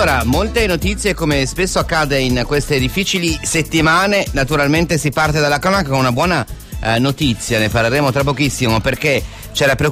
Allora, molte notizie come spesso accade in queste difficili settimane. Naturalmente si parte dalla cronaca con una buona notizia, ne parleremo tra pochissimo perché c'è la preoccupazione